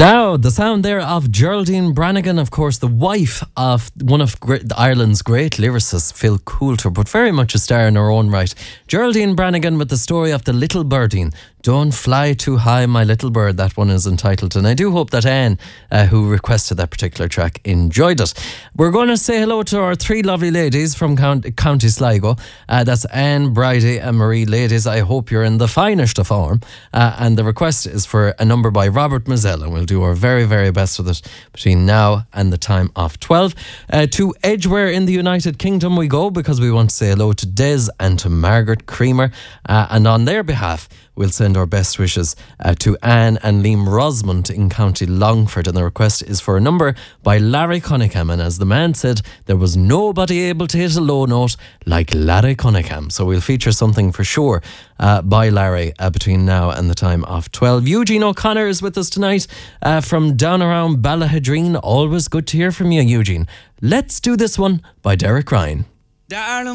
Now, the sound there of Geraldine Brannigan, of course, the wife of one of Ireland's great lyricists, Phil Coulter, but very much a star in her own right. Geraldine Brannigan with the story of the little birding. Don't fly too high, my little bird, that one is entitled. And I do hope that Anne, who requested that particular track, enjoyed it. We're going to say hello to our three lovely ladies from County Sligo. That's Anne, Bridie and Marie. Ladies, I hope you're in the finest of form. And the request is for a number by Robert Mazzella. We'll do our very, very best with it between now and the time of 12. To Edgware in the United Kingdom we go, because we want to say hello to Des and to Margaret Creamer. And on their behalf, we'll send our best wishes to Anne and Liam Rosamond in County Longford. And the request is for a number by Larry Cunningham. And as the man said, there was nobody able to hit a low note like Larry Cunningham. So we'll feature something for sure by Larry between now and the time of 12. Eugene O'Connor is with us tonight from down around Ballahadreen. Always good to hear from you, Eugene. Let's do this one by Derek Ryan.